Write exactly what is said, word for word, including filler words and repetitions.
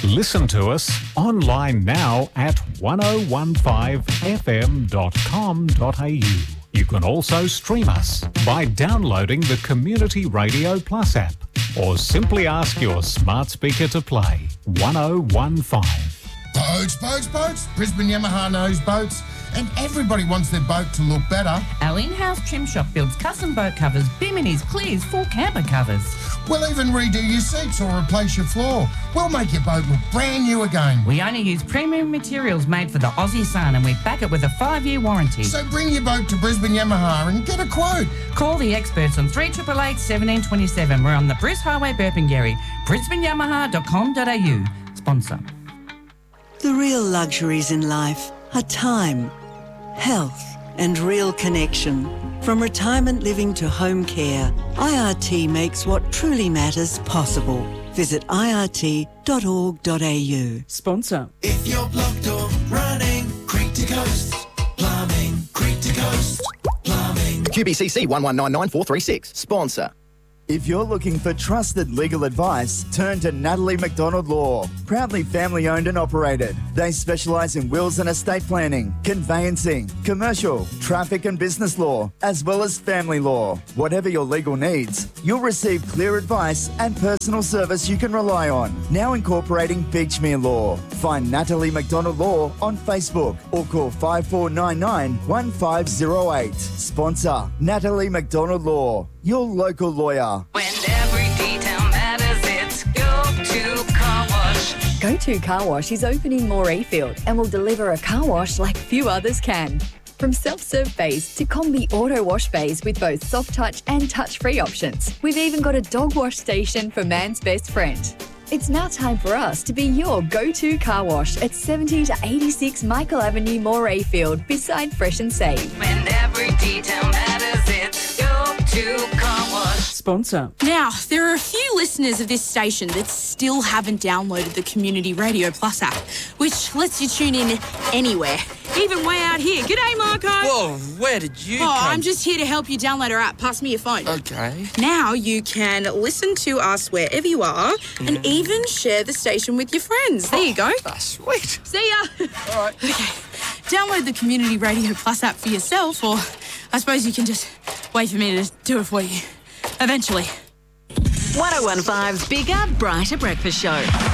Listen to us online now at ten fifteen f m dot com dot a u. You can also stream us by downloading the Community Radio Plus app or simply ask your smart speaker to play ten fifteen. Boats, boats, boats. Brisbane Yamaha knows boats, and everybody wants their boat to look better. Our in-house trim shop builds custom boat covers, biminis, clears, full camper covers. We'll even redo your seats or replace your floor. We'll make your boat look brand new again. We only use premium materials made for the Aussie sun, and we back it with a five-year warranty. So bring your boat to Brisbane Yamaha and get a quote. Call the experts on three eight eight, one seven two seven. We're on the Bris Highway, Burpengary. brisbane yamaha dot com dot a u. Sponsor. The real luxuries in life are time, health and real connection. From retirement living to home care, I R T makes what truly matters possible. Visit I R T dot org dot a u. Sponsor. If you're blocked or running, Creek to Coast Plumbing, Creek to Coast Plumbing. Q B C C one one nine nine four three six. Sponsor. If you're looking for trusted legal advice, turn to Natalie McDonald Law. Proudly family owned and operated. They specialise in wills and estate planning, conveyancing, commercial, traffic and business law, as well as family law. Whatever your legal needs, you'll receive clear advice and personal service you can rely on. Now incorporating Beachmere Law. Find Natalie McDonald Law on Facebook or call five four nine nine, one five zero eight. Sponsor, Natalie McDonald Law. Your local lawyer. When every detail matters, it's Go To Car Wash. Go To Car Wash is opening Morayfield and will deliver a car wash like few others can. From self-serve bays to combi auto wash bays with both soft touch and touch-free options. We've even got a dog wash station for man's best friend. It's now time for us to be your go-to car wash at seventy to eighty-six Michael Avenue, Morayfield, beside Fresh and Save. When every detail matters, it's Go To Car Wash. Sponsor. Now, there are a few listeners of this station that still haven't downloaded the Community Radio Plus app, which lets you tune in anywhere, even way out here. G'day, Marco. Whoa, where did you Oh, come? I'm just here to help you download our app. Pass me your phone. Okay. Now you can listen to us wherever you are mm. and even share the station with your friends. There you go. That's sweet. See ya. All right. Okay. Download the Community Radio Plus app for yourself, or I suppose you can just wait for me to do it for you. Eventually. ten fifteen's Bigger, Brighter Breakfast Show.